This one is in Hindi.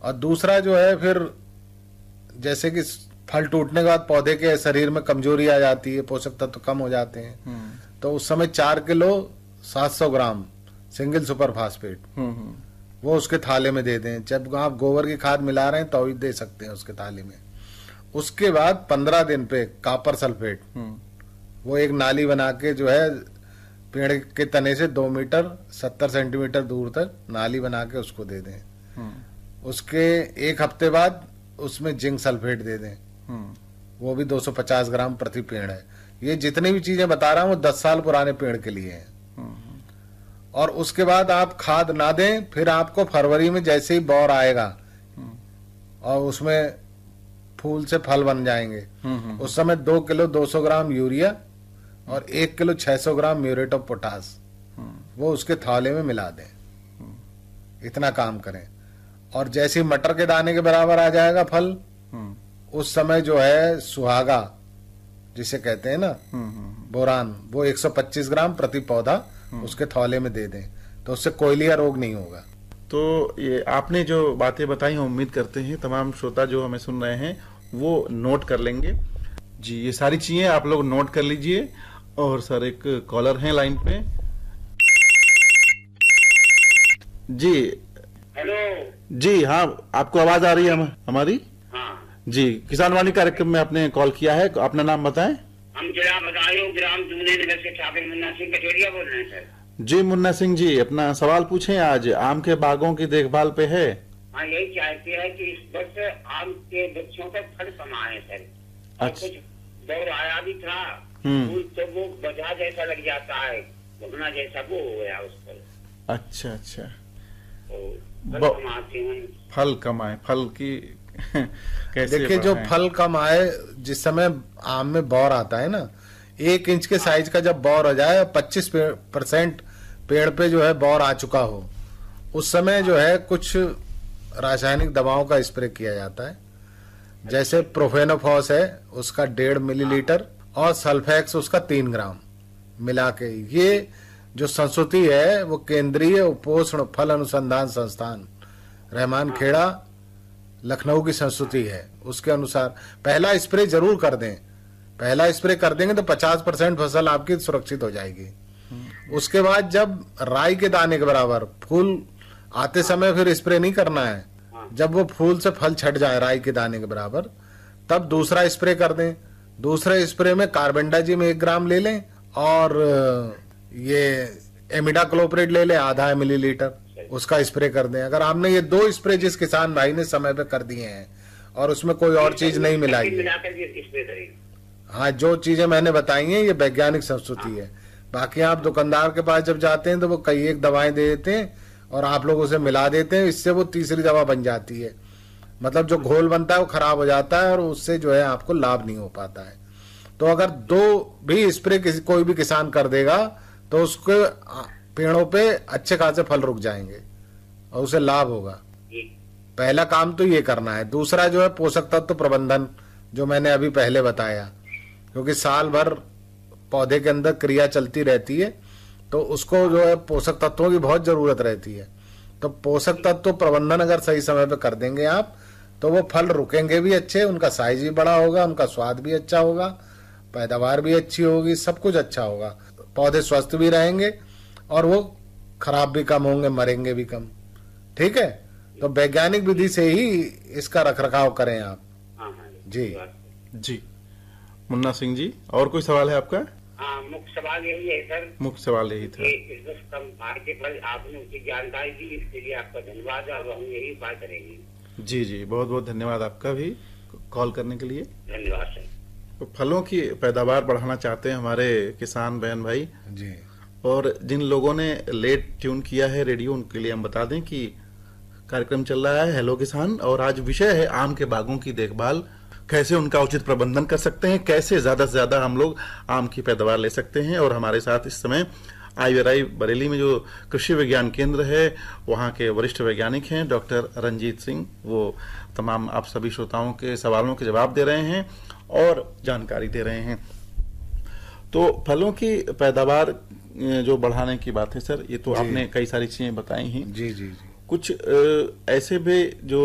और दूसरा जो है फिर जैसे कि फल टूटने के बाद पौधे के शरीर में कमजोरी आ जाती है, पोषक तत्व कम हो जाते हैं, तो उस समय 4 किलो 700 ग्राम सिंगल सुपर फास्फेट वो उसके थाले में दे दें। जब आप गोबर की खाद मिला रहे हैं तो भी दे सकते हैं उसके थाले में। उसके बाद 15 दिन पे कॉपर सल्फेट वो एक नाली बना के जो है पेड़ के तने से 2 मीटर 70 सेंटीमीटर दूर तक नाली बना के उसको दे दें। उसके 1 हफ्ते बाद उसमें जिंक सल्फेट दे दें, वो भी 250 ग्राम प्रति पेड़ है। ये जितनी भी चीजें बता रहा हूँ वो 10 साल पुराने पेड़ के लिए हैं। और उसके बाद आप खाद ना दें, फिर आपको फरवरी में जैसे ही बौर आएगा और उसमें फूल से फल बन जाएंगे, उस समय 2 किलो 200 ग्राम यूरिया और 1 kilo 600 gram muriate of potash वो उसके थाले में मिला दें। इतना काम करें। और जैसे ही मटर के दाने के बराबर आ जाएगा फल, उस समय जो है सुहागा जिसे कहते हैं ना बोरान, वो 125 ग्राम प्रति पौधा उसके थौले में दे दें, तो उससे कोयलिया रोग नहीं होगा। तो ये आपने जो बातें बताई हम उम्मीद करते हैं तमाम श्रोता जो हमें सुन रहे हैं वो नोट कर लेंगे। जी, ये सारी चीजें आप लोग नोट कर लीजिए। और सर एक कॉलर हैं लाइन पे। जी हेलो। जी हाँ, आपको आवाज आ रही है हमारी? हाँ जी, किसान वाणी कार्यक्रम में आपने कॉल किया है, अपना नाम बताएं। हम जिला बदायूं ग्राम दूने नगर से छापे मुन्ना सिंह कचेरिया बोल रहे हैं सर। जी मुन्ना सिंह जी, अपना सवाल पूछें। आज आम के बागों की देखभाल पे है। हाँ, यही चाहते हैं कि इस वर्ष आम के वृक्षों पर फल कम आए सर। अच्छा। कुछ दौर आया भी था, फूल तो वो बजा जैसा लग जाता है, भुगना जैसा वो हो गया उस पर। अच्छा अच्छा, तो फल कम आते हैं। फल कम आए, फल की कैसे? देखिए, जो फल कम आए, जिस समय आम में बौर आता है ना, 1 इंच के साइज का जब बौर हो जाए, 25% पेड़ पे जो है बौर आ चुका हो, उस समय जो है कुछ रासायनिक दवाओं का स्प्रे किया जाता है। जैसे प्रोफेनोफॉस है उसका 1.5 मिलीलीटर और सल्फेक्स उसका 3 ग्राम मिला के। ये जो संस्तुति है वो केंद्रीय उपोष्ण फल अनुसंधान संस्थान रहमान खेड़ा लखनऊ की संस्तुति है। उसके अनुसार पहला स्प्रे जरूर कर दें। पहला स्प्रे कर देंगे तो 50% फसल आपकी सुरक्षित हो जाएगी। उसके बाद जब राई के दाने के बराबर फूल आते समय फिर स्प्रे नहीं करना है। जब वो फूल से फल छट जाए राई के दाने के बराबर, तब दूसरा स्प्रे कर दें। दूसरे स्प्रे में कार्बेंडाजिम 1 ग्राम ले लें और ये एमिडाक्लोप्रिड ले लें आधा मिलीलीटर, उसका स्प्रे कर दें। अगर आपने ये 2 स्प्रे जिस किसान भाई ने समय पे कर दिए हैं और उसमें कोई और चीज नहीं मिलाई है, हाँ, जो चीजें मैंने बताई हैं ये वैज्ञानिक संस्तुति है। बाकी आप दुकानदार के पास जब जाते हैं तो वो कई एक दवाएं दे देते हैं और आप लोग उसे मिला देते हैं, इससे वो तीसरी दवा बन जाती है। मतलब जो घोल बनता है वो खराब हो जाता है और उससे जो है आपको लाभ नहीं हो पाता है। तो अगर 2 भी स्प्रे कोई भी किसान कर देगा तो उसके पेड़ों पे अच्छे खासे फल रुक जाएंगे और उसे लाभ होगा। पहला काम तो ये करना है। दूसरा जो है पोषक तत्व प्रबंधन, जो मैंने अभी पहले बताया, क्योंकि साल भर पौधे के अंदर क्रिया चलती रहती है तो उसको जो है पोषक तत्वों की बहुत जरूरत रहती है। तो पोषक तत्व प्रबंधन अगर सही समय पे कर देंगे आप तो वो फल रुकेंगे भी अच्छे, उनका साइज भी बड़ा होगा, उनका स्वाद भी अच्छा होगा, पैदावार भी अच्छी होगी, सब कुछ अच्छा होगा, पौधे स्वस्थ भी रहेंगे और वो खराब भी कम होंगे, मरेंगे भी कम। ठीक है, तो वैज्ञानिक विधि से ही इसका रखरखाव करें आप। जी जी मुन्ना सिंह जी, और कोई सवाल है आपका? हाँ, मुख्य सवाल यही है सर। मुख्य सवाल यही था। इस वर्ष कम भार के फल आपने उसी जानकारी दी, इसके लिए आपका धन्यवाद और हम यही उपाय करेंगे। जी जी, बहुत बहुत धन्यवाद आपका भी कॉल करने के लिए। धन्यवाद सर। तो फलों की पैदावार बढ़ाना चाहते हैं हमारे किसान बहन भाई जी, और जिन लोगों ने लेट ट्यून किया है रेडियो, उनके लिए हम बता दें कि कार्यक्रम चल रहा है हेलो किसान और आज विषय है आम के बागों की देखभाल, कैसे उनका उचित प्रबंधन कर सकते हैं, कैसे ज्यादा से ज्यादा हम लोग आम की पैदावार ले सकते हैं। और हमारे साथ इस समय IVRI बरेली में जो कृषि विज्ञान केंद्र है वहाँ के वरिष्ठ वैज्ञानिक हैं डॉक्टर रंजीत सिंह। वो तमाम आप सभी श्रोताओं के सवालों के जवाब दे रहे हैं और जानकारी दे रहे हैं। तो फलों की पैदावार जो बढ़ाने की बात है सर, ये तो आपने कई सारी चीजें बताई हैं। जी जी जी। कुछ ऐसे भी जो